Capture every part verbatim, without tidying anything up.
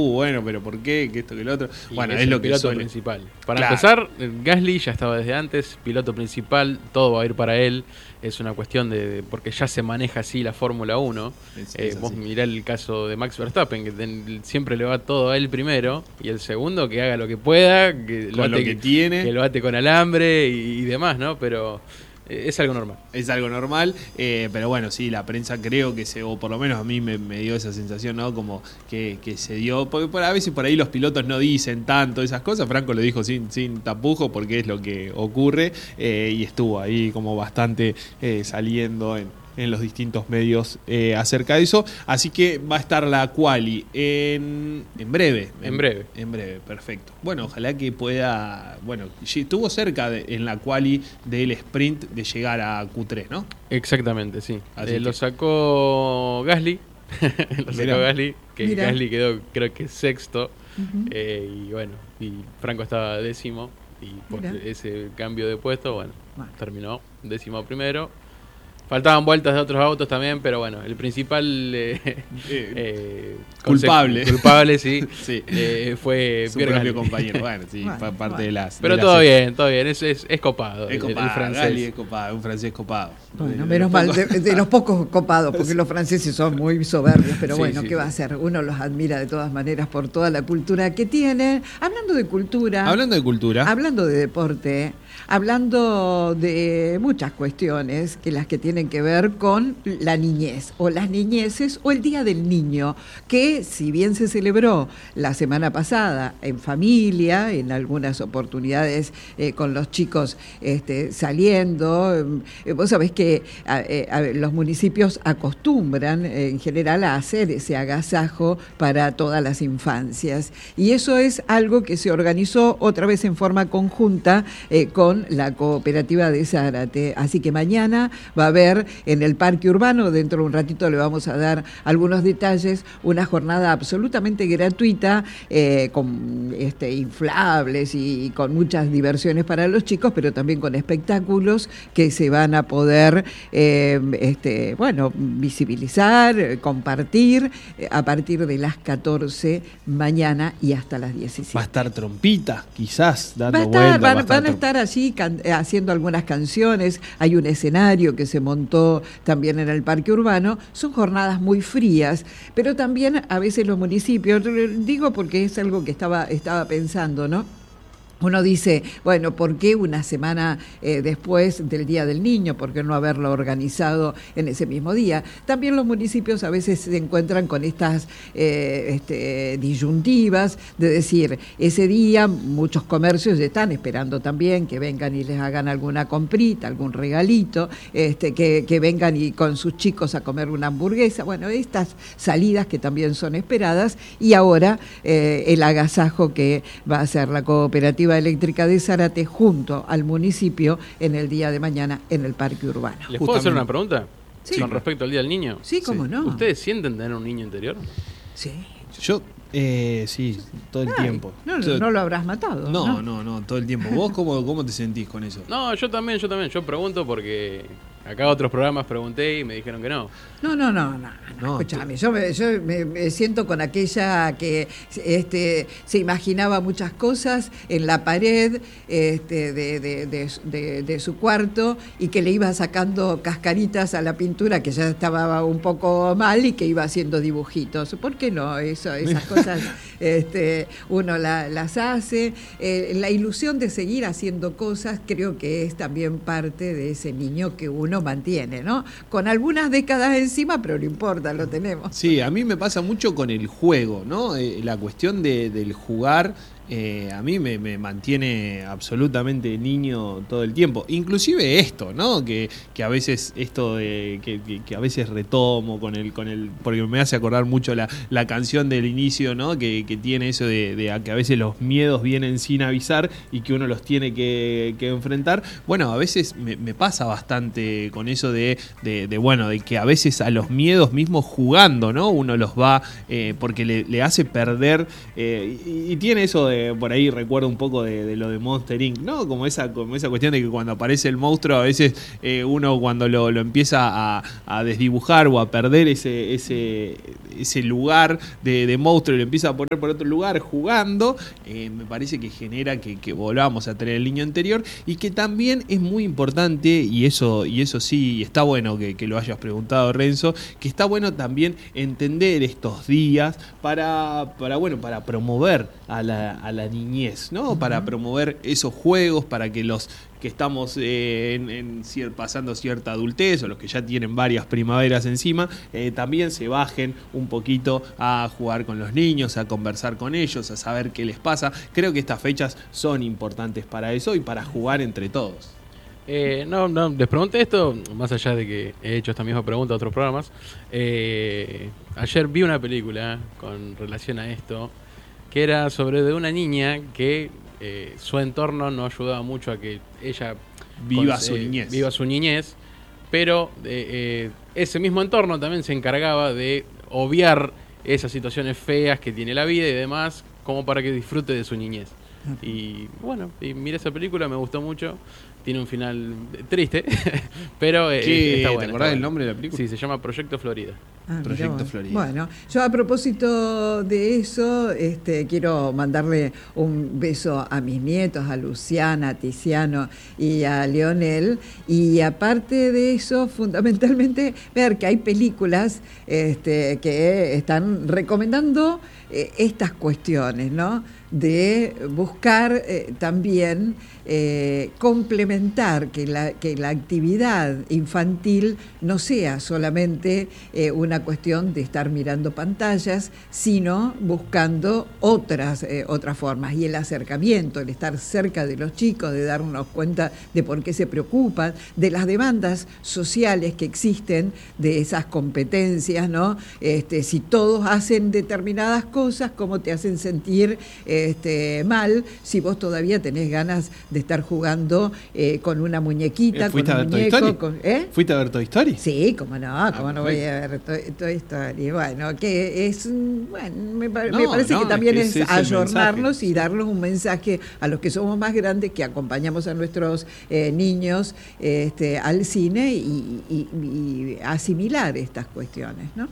uh, bueno, pero ¿por qué? Que esto, que lo otro. Y bueno, es, es lo el que piloto suele. principal. Para Claro. empezar, Gasly ya estaba desde antes, piloto principal, todo va a ir para él. Es una cuestión de, de porque ya se maneja así la Fórmula uno. Es- Eh, es vos así. mirá el caso de Max Verstappen, que ten- siempre le va todo a él primero, y el segundo que haga lo que pueda, que Con lo que tiene. que lo bate con alambre y, y demás, ¿no? Pero eh, es algo normal. Es algo normal, eh, pero bueno, sí, la prensa creo que se, o por lo menos a mí me, me dio esa sensación, ¿no? Como que, que se dio, porque por, a veces por ahí los pilotos no dicen tanto esas cosas, Franco lo dijo sin, sin tapujo porque es lo que ocurre, eh, y estuvo ahí como bastante eh, saliendo en, en los distintos medios eh, acerca de eso, así que va a estar la quali en, en breve. En breve. En breve, perfecto. Bueno, ojalá que pueda, bueno, estuvo cerca de, en la quali del sprint de llegar a Q tres, ¿no? Exactamente, sí. Así Eh, que- lo sacó Gasly. lo sacó Mirá. Gasly, que Mirá. Gasly quedó creo que sexto. Ujú. Eh, y bueno, y Franco estaba décimo. Y por Mirá. ese cambio de puesto, bueno, Bueno. terminó décimo primero. Faltaban vueltas de otros autos también, pero bueno, el principal eh, eh, Culpable. conse- culpable, sí, Sí. eh, fue Su Pierre propio Gasly. compañero. Bueno, sí, Bueno, pa- parte bueno. de las. Pero de las todo ex- bien, todo bien, es, es, es copado, Es el- el, copado, francés. Gali es copado, un francés copado. Bueno, De- menos de mal, los de, pocos- de los pocos copados, porque los franceses son muy soberbios, pero Sí, bueno, sí, ¿qué va a sí. hacer? Uno los admira de todas maneras por toda la cultura que tienen. Hablando de cultura, Hablando de cultura. hablando de deporte, hablando de muchas cuestiones que las que tienen que ver con la niñez o las niñeces o el Día del Niño, que si bien se celebró la semana pasada en familia, en algunas oportunidades eh, con los chicos este, saliendo, eh, vos sabés que a, eh, a, los municipios acostumbran eh, en general a hacer ese agasajo para todas las infancias, y eso es algo que se organizó otra vez en forma conjunta eh, con la cooperativa de Zárate, así que mañana va a haber en el Parque Urbano, dentro de un ratito le vamos a dar algunos detalles, una jornada absolutamente gratuita eh, con este, inflables y, y con muchas diversiones para los chicos, pero también con espectáculos que se van a poder eh, este, bueno, visibilizar, eh, compartir eh, a partir de las catorce mañana y hasta las diecisiete. Va a estar Trompita, quizás, dando Va a estar, vueltas. van, va a estar van a Trom- estar allí can- eh, haciendo algunas canciones, hay un escenario que se montó también en el Parque Urbano, son jornadas muy frías, pero también a veces los municipios, digo porque es algo que estaba, estaba pensando, ¿no? Uno dice, bueno, ¿por qué una semana eh, después del Día del Niño? ¿Por qué no haberlo organizado en ese mismo día? También los municipios a veces se encuentran con estas eh, este, disyuntivas de decir, ese día muchos comercios están esperando también que vengan y les hagan alguna comprita, algún regalito, este, que, que vengan y con sus chicos a comer una hamburguesa. Bueno, estas salidas que también son esperadas, y ahora eh, el agasajo que va a hacer la cooperativa eléctrica de Zárate junto al municipio en el día de mañana en el Parque Urbano. ¿Les puedo hacer Justamente. una pregunta? Sí. Con respecto al Día del Niño. Sí, cómo no. ¿Ustedes sienten tener un niño interior? Sí. Yo, eh, sí, todo el Ay, tiempo. No, Yo- no lo habrás matado. no, no, no, todo el tiempo. ¿Vos cómo, cómo te sentís con eso? No, yo también, yo también. Yo pregunto porque acá otros programas pregunté y me dijeron que no. No, no, no, no, no, No, escúchame, yo, me, yo me, me siento con aquella que este, se imaginaba muchas cosas en la pared este, de, de, de, de, de su cuarto, y que le iba sacando cascaritas a la pintura que ya estaba un poco mal y que iba haciendo dibujitos. ¿Por qué no? Eso, esas cosas este, uno la- las hace. Eh, la ilusión de seguir haciendo cosas creo que es también parte de ese niño que uno mantiene, ¿no? Con algunas décadas encima, pero no importa, lo tenemos. Sí, a mí me pasa mucho con el juego, ¿no? Eh, la cuestión de, del jugar eh, a mí me, me mantiene absolutamente niño todo el tiempo. Inclusive esto, ¿no? Que, que a veces esto de, que, que, que a veces retomo con el, con el, porque me hace acordar mucho la, la canción del inicio, ¿no? Que, que tiene eso de, de a que a veces los miedos vienen sin avisar y que uno los tiene que, que enfrentar. Bueno, a veces me, me pasa bastante con eso de, de, de, bueno, de que a veces a los miedos mismos jugando, ¿no? Uno los va, eh, porque le, le hace perder, eh, y, y tiene eso de eh, por ahí recuerdo un poco de, de lo de Monster incorporated, ¿no? Como esa, como esa cuestión de que cuando aparece el monstruo, a veces eh, uno cuando lo, lo empieza a, a desdibujar o a perder ese, ese, ese lugar de, de monstruo y lo empieza a poner por otro lugar jugando, eh, me parece que genera que, que volvamos a tener el niño interior, y que también es muy importante, y eso, y eso sí, está bueno que, que lo hayas preguntado, Renzo, que está bueno también entender estos días para, para, bueno, para promover a la, a la niñez, ¿no? Uh-huh. Para promover esos juegos, para que los que estamos eh, en, en cier- pasando cierta adultez, o los que ya tienen varias primaveras encima, eh, también se bajen un poquito a jugar con los niños, a conversar con ellos, a saber qué les pasa. Creo que estas fechas son importantes para eso y para jugar entre todos. Eh, no, no, les pregunté esto, más allá de que he hecho esta misma pregunta a otros programas. Eh, ayer vi una película con relación a esto, que era sobre de una niña que eh, su entorno no ayudaba mucho a que ella viva con, su eh, niñez. Viva su niñez, pero eh, eh, ese mismo entorno también se encargaba de obviar esas situaciones feas que tiene la vida y demás, como para que disfrute de su niñez. Y bueno, y miré esa película, me gustó mucho. Tiene un final triste, pero eh, ¿Qué, está ¿Te bueno. acordás del del nombre de la película? Sí, se llama Proyecto Florida. Ah, Proyecto bueno. Florida. Bueno, yo a propósito de eso, este, quiero mandarle un beso a mis nietos, a Luciana, a Tiziano y a Leonel. Y aparte de eso, fundamentalmente, ver que hay películas este, que están recomendando eh, estas cuestiones, ¿no? De buscar eh, también eh, complementar que la, que la actividad infantil no sea solamente eh, una cuestión de estar mirando pantallas, sino buscando otras, eh, otras formas. Y el acercamiento, el estar cerca de los chicos, de darnos cuenta de por qué se preocupan, de las demandas sociales que existen, de esas competencias, ¿no? Este, si todos hacen determinadas cosas, ¿cómo te hacen sentir Este, mal si vos todavía tenés ganas de estar jugando eh, con una muñequita, ¿Eh, con ¿Fuiste a un ver Toy muñeco? Story? Con, ¿eh? ¿Fuiste a ver Toy Story? Sí, cómo no, cómo Ah, no voy a ver Toy, Toy Story. Bueno, que es, bueno, me, pa- No, me parece no, que también es es, que ese es el ayornarnos mensaje. y darnos un mensaje a los que somos más grandes, que acompañamos a nuestros eh, niños este, al cine y, y, y asimilar estas cuestiones, ¿no?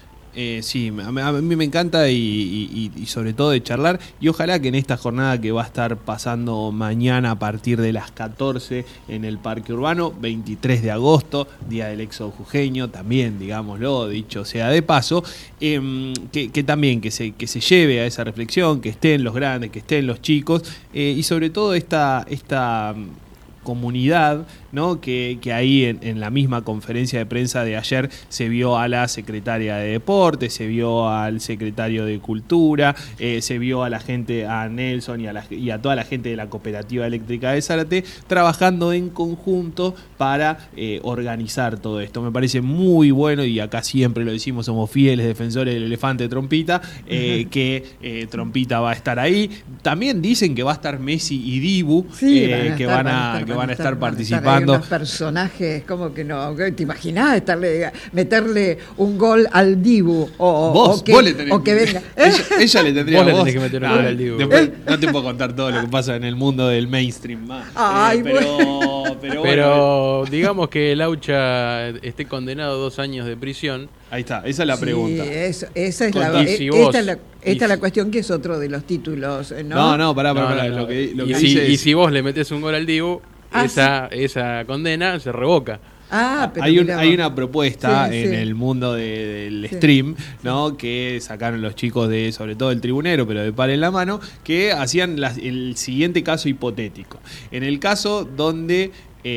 Eh, sí, a mí, a mí me encanta y, y, y sobre todo de charlar, y ojalá que en esta jornada que va a estar pasando mañana a partir de las catorce en el Parque Urbano, veintitrés de agosto, Día del Éxodo Jujeño, también, digámoslo, dicho sea de paso, eh, que, que también que se, que se lleve a esa reflexión, que estén los grandes, que estén los chicos, eh, y sobre todo esta... esta comunidad, ¿no? Que, que ahí en, en la misma conferencia de prensa de ayer se vio a la secretaria de Deportes, se vio al secretario de Cultura, eh, se vio a la gente, a Nelson y a, la, y a toda la gente de la Cooperativa Eléctrica de Zárate trabajando en conjunto para eh, organizar todo esto. Me parece muy bueno, y acá siempre lo decimos, somos fieles defensores del elefante Trompita, eh, uh-huh. que eh, Trompita va a estar ahí. También dicen que va a estar Messi y Dibu, sí, eh, van a que, estar, van a, van a estar, que van a estar van a participando. Estar unos personajes como que no, ¿te imaginás estarle, meterle un gol al Dibu? O, vos, o que, vos le tenés o que venga. Ella, ella le tendría vos vos. le tenés que meter un no, gol al Dibu. Después, no te puedo contar todo lo que pasa en el mundo del mainstream más. Ay, eh, pero, pero, pero bueno, digamos que Laucha esté condenado a dos años de prisión. Ahí está, esa es la Sí, pregunta. eso, esa es Con- la, y si esta vos- es la, esta y es la si- cuestión, que es otro de los títulos, ¿no? No, no, pará, pará, No, pará. no, no. Lo que, lo y, que si, dice y es, si vos le metés un gol al Dibu, Ah, esa, esa condena se revoca. Ah, pero hay, un- mirá hay vos. una propuesta Sí, en sí. el mundo de- del Sí. stream, ¿no? Que sacaron los chicos de, sobre todo el Tribunero, pero de par en la mano, que hacían las- el siguiente caso hipotético. En el caso donde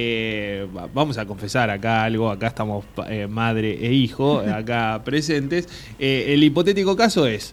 eh, va- vamos a confesar acá algo, acá estamos eh, madre e hijo, acá presentes. Eh, el hipotético caso es: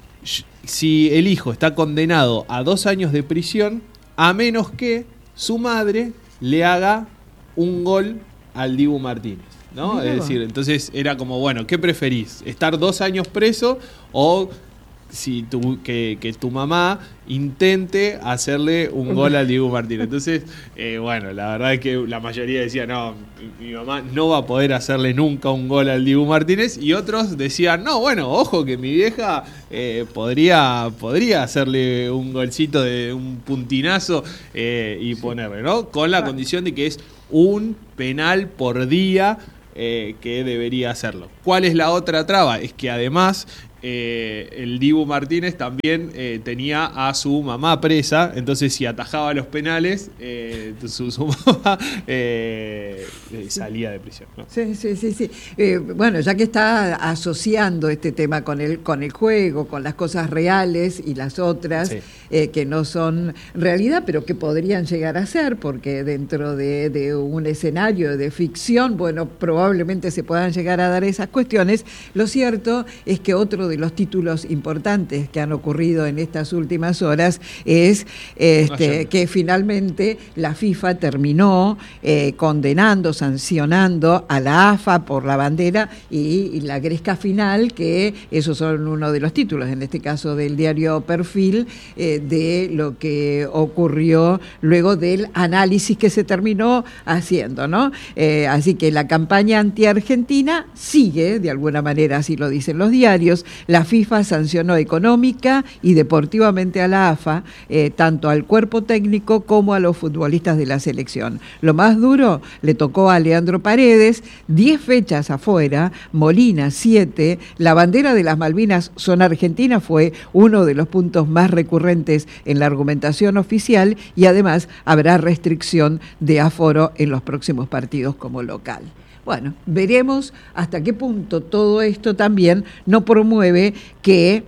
si el hijo está condenado a dos años de prisión, a menos que su madre le haga un gol al Dibu Martínez, ¿no? Mirá Es vos. decir, entonces era como, bueno, ¿qué preferís? ¿Estar dos años preso o si tu, que, que tu mamá intente hacerle un gol al Dibu Martínez. Entonces, eh, bueno, la verdad es que la mayoría decía, no, mi mamá no va a poder hacerle nunca un gol al Dibu Martínez, y otros decían, no, bueno, ojo que mi vieja eh, podría, podría hacerle un golcito de un puntinazo eh, y sí. ponerle, ¿no? Con la condición de que es un penal por día eh, que debería hacerlo. ¿Cuál es la otra traba? Es que además Eh, el Dibu Martínez también eh, tenía a su mamá presa, entonces si atajaba los penales, eh, su, su mamá eh, eh, salía de prisión, ¿no? Sí, sí, sí, sí. Eh, bueno, ya que está asociando este tema con el, con el juego, con las cosas reales y las otras sí. eh, que no son realidad, pero que podrían llegar a ser, porque dentro de, de un escenario de ficción, bueno, probablemente se puedan llegar a dar esas cuestiones. Lo cierto es que otro de de los títulos importantes que han ocurrido en estas últimas horas es este, que finalmente la FIFA terminó eh, condenando, sancionando a la A F A por la bandera y, y la gresca final, que esos son uno de los títulos, en este caso del diario Perfil, eh, de lo que ocurrió luego del análisis que se terminó haciendo, ¿no? Eh, así que la campaña anti-argentina sigue, de alguna manera, así lo dicen los diarios. La FIFA sancionó económica y deportivamente a la A F A, eh, tanto al cuerpo técnico como a los futbolistas de la selección. Lo más duro le tocó a Leandro Paredes, diez fechas afuera, Molina siete, la bandera de las Malvinas son argentinas fue uno de los puntos más recurrentes en la argumentación oficial, y además habrá restricción de aforo en los próximos partidos como local. Bueno, veremos hasta qué punto todo esto también no promueve que,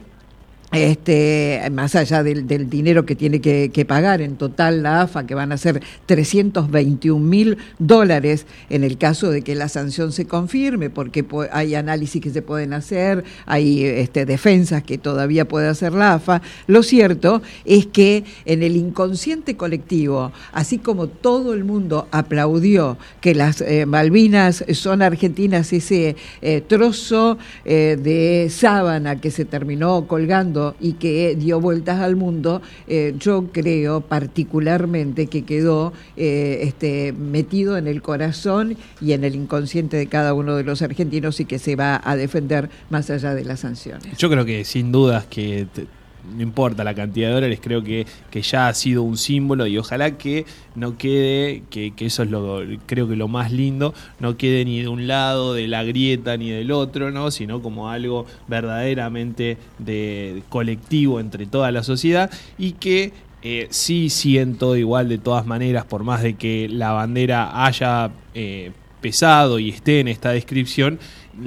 este, más allá del, del dinero que tiene que, que pagar en total la A F A, que van a ser trescientos veintiún mil dólares en el caso de que la sanción se confirme, porque hay análisis que se pueden hacer, hay este, defensas que todavía puede hacer la A F A. Lo cierto es que en el inconsciente colectivo, así como todo el mundo aplaudió que las eh, Malvinas son argentinas, ese eh, trozo eh, de sábana que se terminó colgando y que dio vueltas al mundo, eh, yo creo particularmente que quedó eh, este, metido en el corazón y en el inconsciente de cada uno de los argentinos, y que se va a defender más allá de las sanciones. Yo creo que sin dudas que te, no importa la cantidad de dólares, creo que, que ya ha sido un símbolo, y ojalá que no quede, que, que eso es lo, creo que lo más lindo, no quede ni de un lado de la grieta ni del otro, ¿no? Sino como algo verdaderamente de, de colectivo entre toda la sociedad, y que eh, sí siento igual de todas maneras, por más de que la bandera haya eh, pesado y esté en esta descripción,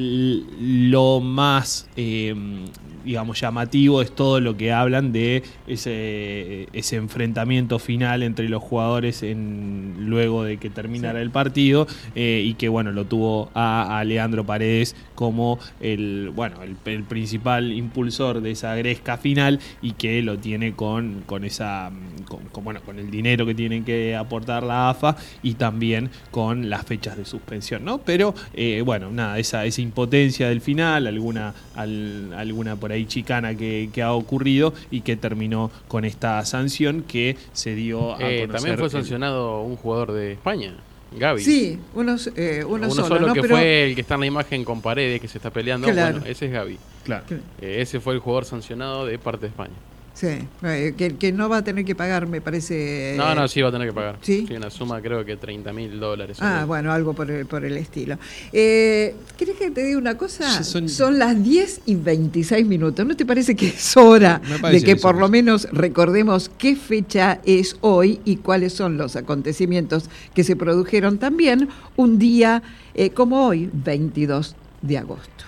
lo más eh, digamos llamativo es todo lo que hablan de ese, ese enfrentamiento final entre los jugadores en, luego de que terminara sí. el partido, eh, y que bueno, lo tuvo a, a Leandro Paredes como el bueno el, el principal impulsor de esa gresca final, y que lo tiene con, con esa con, con, bueno, con el dinero que tiene que aportar la A F A, y también con las fechas de suspensión, ¿no? Pero eh, bueno, nada, esa, esa impotencia del final, alguna, al, alguna por ahí chicana que, que ha ocurrido, y que terminó con esta sanción que se dio a eh, conocer. También fue el... sancionado un jugador de España, Gavi. Sí, uno, eh, uno, uno solo, solo ¿no? que Pero... fue el que está en la imagen con Paredes, que se está peleando. Claro. Bueno, ese es Gavi. Claro. Eh, ese fue el jugador sancionado de parte de España. Sí, eh, que, que no va a tener que pagar, me parece. No, no, sí va a tener que pagar. Sí, sí una suma creo que treinta mil dólares. Ah, bueno, algo por el, por el estilo. Eh, ¿Querés que te diga una cosa? Son... Son las diez y veintiséis minutos. ¿No te parece que es hora de que por lo menos recordemos qué fecha es hoy y cuáles son los acontecimientos que se produjeron también un día eh, como hoy, veintidós de agosto?